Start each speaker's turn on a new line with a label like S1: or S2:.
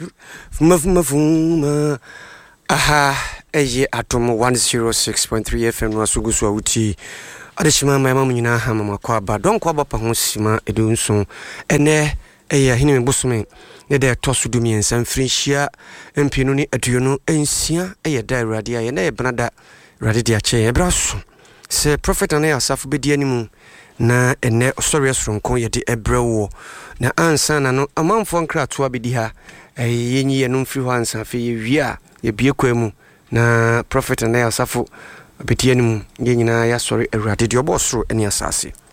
S1: Fuma aha eye atom 106.3 FM no asugusu awuti adeshima mama nyina ha mama kwa ba don kwa ba pa ho sima edunso ene eye hini mebosome ne de tosu dumi ensan frinhia empinu ni aduonu ensia eye da awrade aye na ye benada awrade dia che ye braso se prophet na asafo bedi animu na ene osori asronko ye de ebrewo na ansa na no amanfo nkratoa bedi ha yenyi ye no mfiri ho ansa fe ye wia ye bie kwemu na prophet na asafo bedi animu ye nyina ya sori awrade de obosoro eni asase